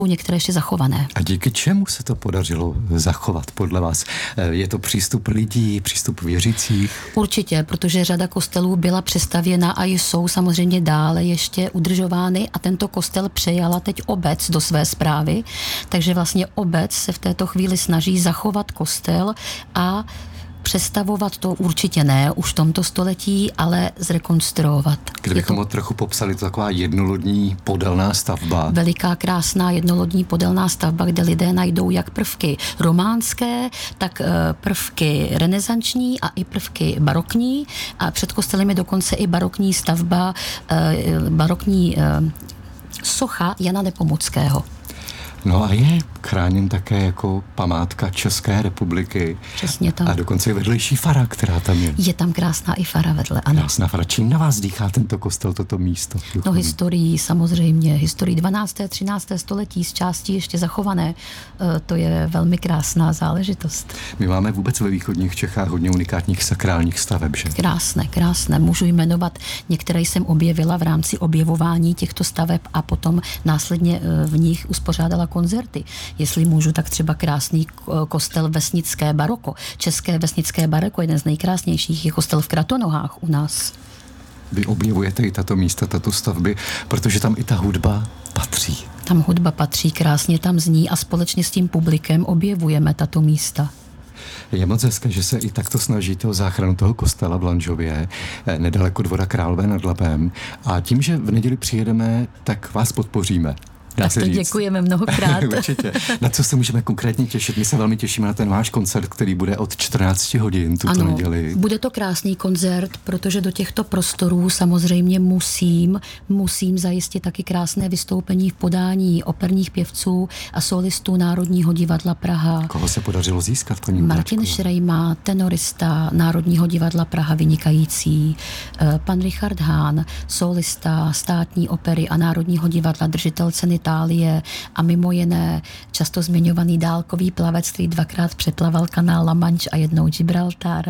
některé ještě zachované. A díky čemu se to podařilo zachovat podle vás? Je to přístup lidí, přístup věřících? Určitě, protože řada kostelů byla přestavěna a jsou samozřejmě dále ještě udržovány a tento kostel přejala teď obec do své správy, takže vlastně obec se v této chvíli snaží zachovat kostel a přestavovat to určitě ne už v tomto století, ale zrekonstruovat. Kdybychom to trochu popsali, to taková jednolodní podélná stavba. Veliká, krásná jednolodní podélná stavba, kde lidé najdou jak prvky románské, tak prvky renesanční a i prvky barokní. A před kostelem je dokonce i barokní stavba, barokní socha Jana Nepomuckého. No a je chráněn také jako památka České republiky. Přesně tak. A dokonce i vedlejší fara, která tam je. Je tam krásná i fara vedle, ano. Krásná fara. Čím na vás dýchá tento kostel, toto místo? No historií samozřejmě, historií 12. 13. století z části ještě zachované. To je velmi krásná záležitost. My máme vůbec ve východních Čechách hodně unikátních sakrálních staveb, že? Krásné. Můžu jmenovat, některé jsem objevila v rámci objevování těchto staveb a potom následně v nich uspořádala koncerty. Jestli můžu, tak třeba krásný kostel Vesnické baroko. České Vesnické baroko, jeden z nejkrásnějších, je kostel v Kratonohách u nás. Vy objevujete i tato místa, tato stavby, protože tam i ta hudba patří. Tam hudba patří, krásně tam zní a společně s tím publikem objevujeme tato místa. Je moc hezké, že se i takto snažíte o záchranu toho kostela v Lanžově, nedaleko Dvora Králové nad Labem. A tím, že v neděli přijedeme, tak vás podpoříme. Tak to děkujeme mnohokrát. Určitě. Na co se můžeme konkrétně těšit? My se velmi těšíme na ten váš koncert, který bude od 14 hodin tuto neděli. Bude to krásný koncert, protože do těchto prostorů samozřejmě musím zajistit taky krásné vystoupení v podání operních pěvců a solistů Národního divadla Praha. Koho se podařilo získat, paní Martin Šrejma, tenorista Národního divadla Praha, vynikající, pan Richard Hahn, solista Státní opery a Národního divadla, držitel ceny Itálie a mimo jiné často zmiňovaný dálkový plavec, který 2krát přeplaval kanál La Manche a jednou Gibraltar.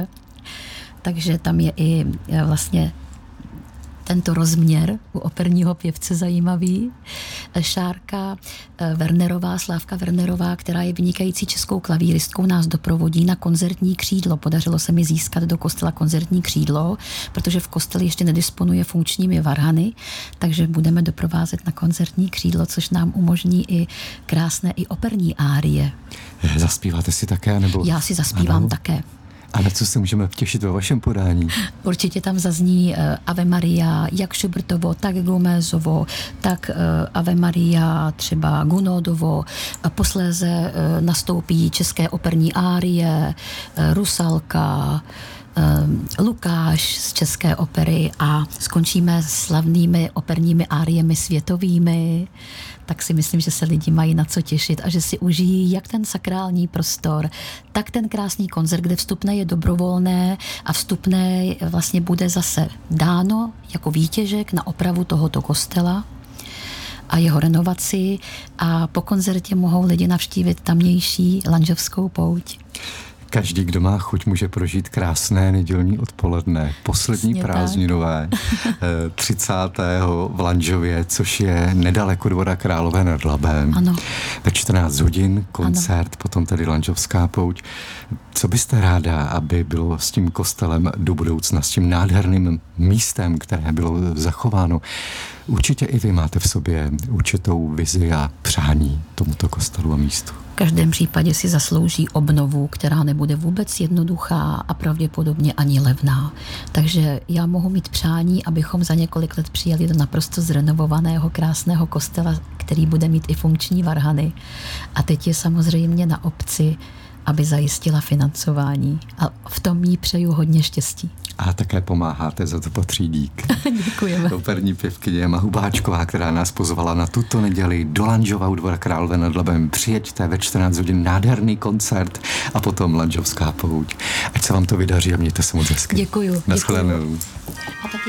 Takže tam je i vlastně tento rozměr u operního pěvce zajímavý. Šárka Wernerová, Slávka Wernerová, která je vynikající českou klavíristkou, nás doprovodí na koncertní křídlo. Podařilo se mi získat do kostela koncertní křídlo, protože v kosteli ještě nedisponuje funkčními varhany, takže budeme doprovázet na koncertní křídlo, což nám umožní i krásné i operní árie. Zaspíváte si také? Nebo... Já si zaspívám také. A na co se můžeme těšit ve vašem podání? Určitě tam zazní Ave Maria, jak Schubertovo, tak Gómezovo, tak Ave Maria třeba Gunódovo. Posléze nastoupí české operní árie, Rusalka, Lukáš z české opery a skončíme slavnými operními áriemi světovými. Tak si myslím, že se lidi mají na co těšit a že si užijí jak ten sakrální prostor, tak ten krásný koncert, kde vstupné je dobrovolné a vstupné vlastně bude zase dáno jako výtěžek na opravu tohoto kostela a jeho renovaci a po koncertě mohou lidi navštívit tamnější Lanžovskou pouť. Každý, kdo má chuť, může prožít krásné nedělní odpoledne, poslední prázdninové, 30. v Lanžově, což je nedaleko Dvora Králové nad Labem. Ano. Ve 14 hodin koncert, ano. Potom tedy Lanžovská pouť. Co byste ráda, aby bylo s tím kostelem do budoucna, s tím nádherným místem, které bylo zachováno? Určitě i vy máte v sobě určitou vizi a přání tomuto kostelu a místu. V každém případě si zaslouží obnovu, která nebude vůbec jednoduchá a pravděpodobně ani levná. Takže já mohu mít přání, abychom za několik let přijeli do naprosto zrenovovaného krásného kostela, který bude mít i funkční varhany. A teď je samozřejmě na obci, aby zajistila financování. A v tom jí přeju hodně štěstí. A také pomáháte, za to patří dík. Děkujeme. Operní pěvkyně Emma Hubáčková, která nás pozvala na tuto neděli do Lanžova u Dvora Králové nad Labem. Přijeďte ve 14 hodin, nádherný koncert a potom Lanžovská pouť. Ať se vám to vydaří a mějte se moc hezky. Děkuju. Naschledanou. A taky